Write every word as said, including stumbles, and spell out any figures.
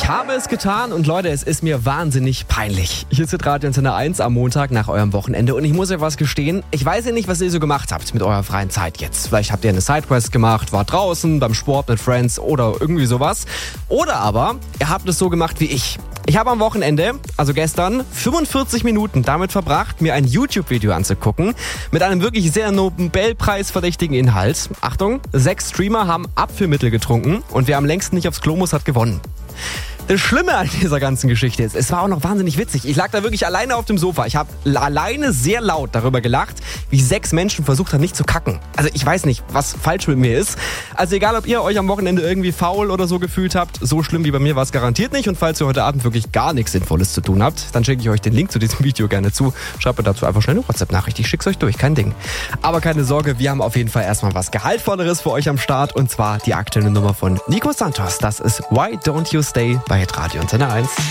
Ich habe es getan und Leute, es ist mir wahnsinnig peinlich. Hier ist Radio Antenne eins am Montag nach eurem Wochenende und ich muss euch was gestehen, ich weiß ja nicht, was ihr so gemacht habt mit eurer freien Zeit jetzt. Vielleicht habt ihr eine Sidequest gemacht, wart draußen, beim Sport mit Friends oder irgendwie sowas. Oder aber ihr habt es so gemacht wie ich. Ich habe am Wochenende, also gestern, fünfundvierzig Minuten damit verbracht, mir ein YouTube-Video anzugucken mit einem wirklich sehr Nobelpreis-verdächtigen Inhalt. Achtung, sechs Streamer haben Abführmittel getrunken und wer am längsten nicht aufs Klo muss, hat gewonnen. Das Schlimme an dieser ganzen Geschichte ist, es war auch noch wahnsinnig witzig. Ich lag da wirklich alleine auf dem Sofa. Ich habe alleine sehr laut darüber gelacht, wie sechs Menschen versucht haben, nicht zu kacken. Also ich weiß nicht, was falsch mit mir ist. Also egal, ob ihr euch am Wochenende irgendwie faul oder so gefühlt habt, so schlimm wie bei mir war es garantiert nicht. Und falls ihr heute Abend wirklich gar nichts Sinnvolles zu tun habt, dann schicke ich euch den Link zu diesem Video gerne zu. Schreibt mir dazu einfach schnell eine WhatsApp-Nachricht. Ich schick's euch durch, kein Ding. Aber keine Sorge, wir haben auf jeden Fall erstmal was Gehaltvolleres für euch am Start. Und zwar die aktuelle Nummer von Nico Santos. Das ist Why Don't You Stay bei Radio Antenne eins.